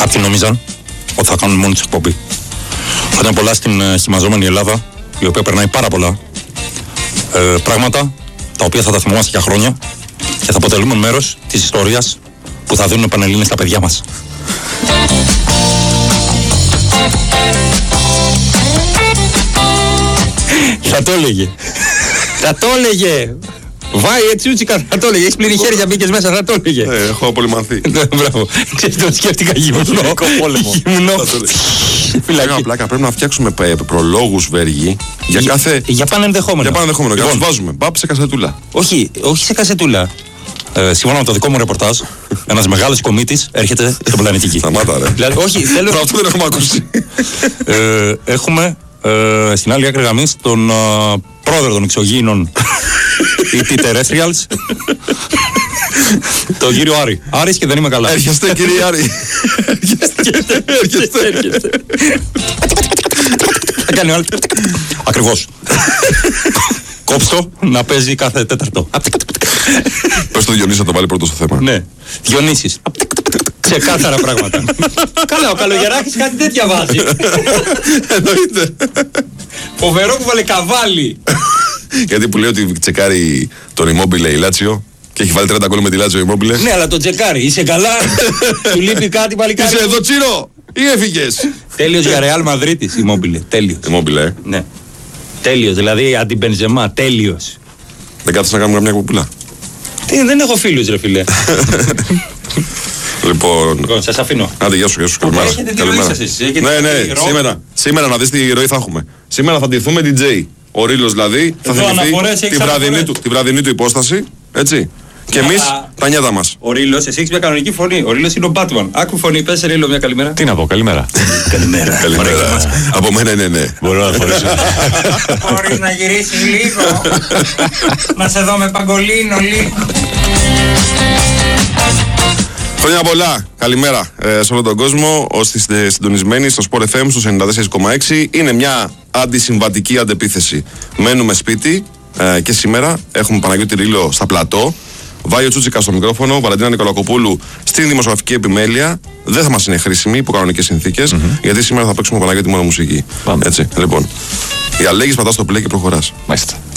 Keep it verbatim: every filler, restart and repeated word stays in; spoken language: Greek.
Κάποιοι νομίζαν ότι θα κάνουν μόνοι τους εκπομπή. Χρόνια πολλά στην ε, χυμαζόμενη Ελλάδα, η οποία περνάει πάρα πολλά ε, πράγματα, τα οποία θα τα θυμόμαστε για χρόνια και θα αποτελούμε μέρος της ιστορίας που θα δίνουν Πανελλήνες στα παιδιά μας. Θα το έλεγε. Θα το έλεγε. Βάει έτσι ούτσικα, θα το έλεγε. Έχεις πλήρη χέρια, μπήκες μέσα, θα το έλεγε. Ναι, έχω απολυμανθεί. Ναι, μπράβο. Ξέρεις, το σκέφτηκα γυμνό. Γυμνό. Πλάκα, πλάκα, πρέπει να φτιάξουμε προλόγους, Βέργη, για κάθε. Για πανενδεχόμενο. Για πανενδεχόμενο. Για να τους βάζουμε. Μπαπ σε κασετούλα. Όχι, όχι σε κασετούλα. Ε, σύμφωνα με το δικό μου ρεπορτάζ, ένας μεγάλος κομίτης έρχεται στον πλανήτη Γη. Σταμάτα, ρε. Δηλαδή, όχι, θέλω. Αυτό δεν έχουμε ακούσει. ε, έχουμε ε, στην άλλη άκρη γραμμής τον ε, πρόεδρο των εξωγήινων ι τι Terrestrials, τον κύριο Άρη. Άρης και δεν είμαι καλά. Έρχεστε, κύριε Άρη. Έρχεστε, έρχεστε. Θα κάνει ο άλλος. Ακριβώς. Κόψτο να παίζει κάθε τέταρτο. Πες το Διονύση να το βάλει πρώτο στο θέμα. Ναι. Διονύσης. Ξεκάθαρα πράγματα. Καλά, ο Καλογεράκης κάτι τέτοια βάζει. Εννοείται. Φοβερό που βάλε καβάλι. Γιατί που λέει ότι τσεκάρει τον Immobile η Λάτσιο και έχει βάλει τριάντα γκολ με τη Λάτσιο Immobile. Ναι, αλλά τον τσεκάρει. Είσαι καλά. Του λείπει κάτι πάλι κάτι. Είσαι εδώ, Τσίρο, ή έφυγες? Τέλειος για Ρεάλ Μαδρίτης Immobile. Τέλειος. Immobile, ε. Ναι. Τέλειος, δηλαδή αντιμπενζεμά. Τέλειος. Δεν κάθεσαι να κάνουμε μια κουπούλα? Τι, δεν έχω φίλους, ρε φίλε. Λοιπόν, Λοιπόν, σας αφήνω. άντε, γεια σου, γεια σου, καλημέρα. Έχετε τη ροή σας εσείς, έχετε Ναι, ναι, τη ροή. σήμερα, σήμερα να δεις τι ροή θα έχουμε. Σήμερα θα ντυθούμε ντι τζέι. Ο Ρήλος δηλαδή θα Εδώ αναφορές, θυμηθεί έχεις τη βραδινή, αναφορές. του, τη βραδινή του υπόσταση, έτσι. Και Ναι, εμείς αλλά- τα νιάτα μας. Ο Ρήλος, εσύ έχεις μια κανονική φωνή. Ο Ρήλος είναι ο Batman. Άκου φωνή, πες Ρήλο μια καλημέρα. Τι να πω, καλημέρα. Καλημέρα. Καλημέρα. Από μένα είναι ναι. Μπορώ να φορέσω. Μπορείς να γυρίσεις λίγο, να σε δω με παγκολίνο λίγο. Χρόνια πολλά. Καλημέρα ε, σε όλο τον κόσμο. Όσοι είστε συντονισμένοι στο Sport εφ εμ στους ενενήντα τέσσερα κόμμα έξι, είναι μια αντισυμβατική αντεπίθεση. Μένουμε σπίτι ε, και σήμερα έχουμε Παναγιώτη Ρήλο στα πλατό, Βάιο Τσούτσικα στο μικρόφωνο, Βαλαντίνα Νικολακοπούλου στην δημοσιογραφική επιμέλεια. Δεν θα μας είναι χρήσιμη υπό κανονικές συνθήκες, mm-hmm. γιατί σήμερα θα παίξουμε Παναγιώτη μόνο μουσική. Πάμε. Έτσι, λοιπόν. Η Αλέγης πατάς στο play και προχωράς. Μάλιστα.